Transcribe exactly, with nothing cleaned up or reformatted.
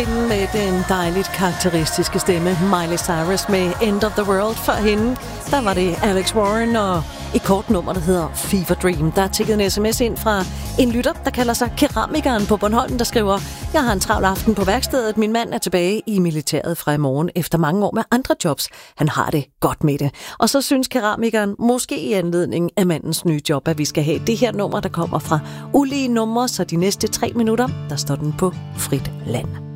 Kvinden med den dejligt karakteristiske stemme, Miley Cyrus med End of the World. For hende, der var det Alex Warren og et kort nummer, der hedder Fever Dream. Der er tikket en sms ind fra en lytter, der kalder sig Keramikeren på Bornholm, der skriver: Jeg har en travl aften på værkstedet. Min mand er tilbage i militæret fra i morgen efter mange år med andre jobs. Han har det godt med det. Og så synes Keramikeren, måske i anledning af mandens nye job, at vi skal have det her nummer, der kommer fra ulige numre, så de næste tre minutter, der står den på frit land.